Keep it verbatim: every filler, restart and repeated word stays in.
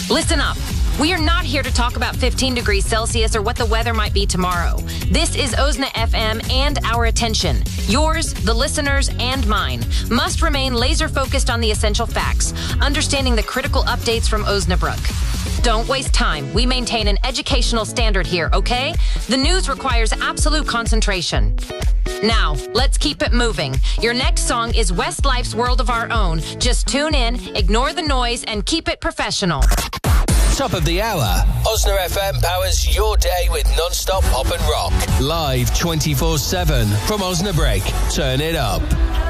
Listen up. We are not here to talk about fifteen degrees Celsius or what the weather might be tomorrow. This is Ozna F M, and our attention, yours, the listeners, and mine, must remain laser focused on the essential facts, understanding the critical updates from Osnabrück. Don't waste time. We maintain an educational standard here, okay? The news requires absolute concentration. Now, let's keep it moving. Your next song is Westlife's World of Our Own. Just tune in, ignore the noise, and keep it professional. Top of the hour. Osna F M powers your day with non-stop pop and rock. Live twenty-four seven from Osnabrück. Turn it up.